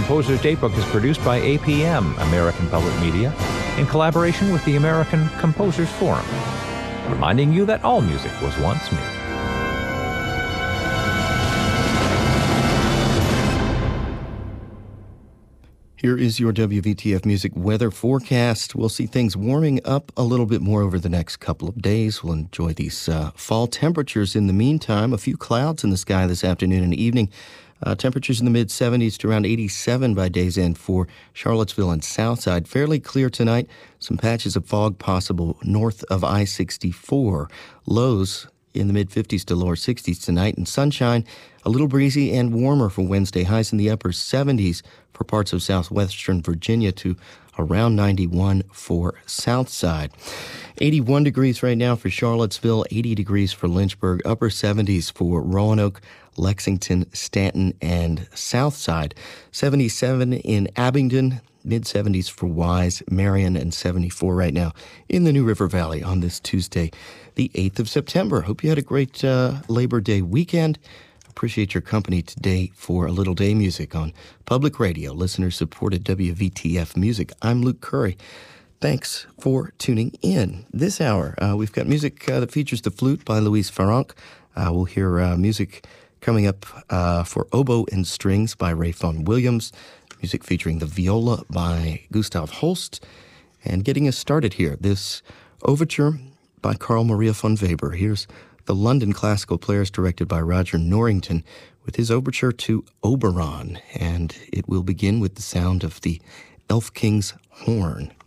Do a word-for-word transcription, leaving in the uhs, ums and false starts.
Composer's Datebook is produced by A P M, American Public Media, in collaboration with the American Composers Forum, reminding you that all music was once new. Here is your W V T F Music weather forecast. We'll see things warming up a little bit more over the next couple of days. We'll enjoy these uh, fall temperatures in the meantime. A few clouds in the sky this afternoon and evening. Uh, temperatures in the mid seventies to around eighty-seven by day's end for Charlottesville and Southside. Fairly clear tonight. Some patches of fog possible north of I sixty-four. Lows in the mid fifties to lower sixties tonight. And sunshine, a little breezy and warmer for Wednesday. Highs in the upper seventies for parts of southwestern Virginia to around ninety-one for Southside. eighty-one degrees right now for Charlottesville, eighty degrees for Lynchburg, upper seventies for Roanoke, Lexington, Stanton, and Southside. seventy-seven in Abingdon, mid seventies for Wise, Marion, and seventy-four right now in the New River Valley on this Tuesday, the eighth of September. Hope you had a great uh, Labor Day weekend. Appreciate your company today for A Little Day Music on Public Radio, listener-supported W V T F Music. I'm Luke Curry. Thanks for tuning in. This hour, uh, we've got music uh, that features the flute by Louise Farranc. Uh, we'll hear uh, music coming up uh, for oboe and strings by Ray Vaughan Williams, music featuring the viola by Gustav Holst, and getting us started here, this overture by Carl Maria von Weber. Here's the London Classical Players, directed by Roger Norrington, with his overture to Oberon, and it will begin with the sound of the Elf King's horn.